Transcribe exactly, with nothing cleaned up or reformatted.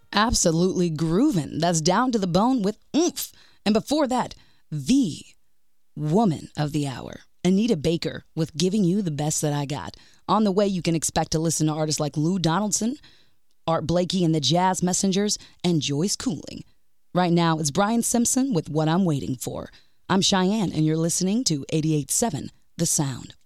Absolutely groovin'. That's Down to the Bone with oomph. And before that, the woman of the hour, Anita Baker, with Giving You the Best That I Got. On the way, you can expect to listen to artists like Lou Donaldson, Art Blakey and the Jazz Messengers, and Joyce Cooling. Right now, it's Brian Simpson with What I'm Waiting For. I'm Cheyenne, and you're listening to eighty-eight point seven The Sound.